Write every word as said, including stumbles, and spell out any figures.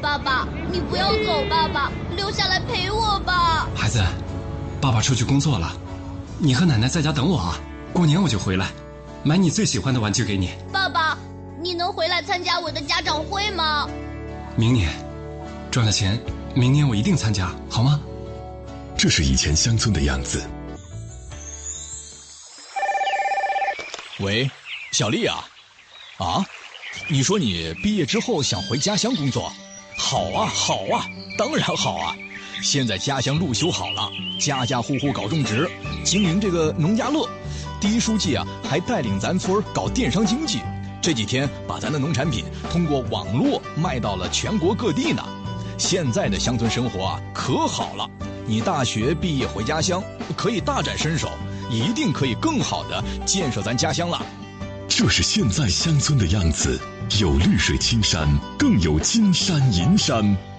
爸爸，你不要走，爸爸，留下来陪我吧。 孩子，爸爸出去工作了，你和奶奶在家等我啊，过年我就回来，买你最喜欢的玩具给你。 爸爸，你能回来参加我的家长会吗？ 明年赚了钱，明年我一定参加，好吗？ 这是以前乡村的样子。 喂，小丽啊，啊，你说你毕业之后想回家乡工作？好啊，好啊，当然好啊！现在家乡路修好了，家家户户搞种植，经营这个农家乐。第一书记啊，还带领咱村搞电商经济，这几天把咱的农产品通过网络卖到了全国各地呢。现在的乡村生活啊，可好了！你大学毕业回家乡，可以大展身手，一定可以更好的建设咱家乡了。 这是现在乡村的样子，有绿水青山，更有金山银山。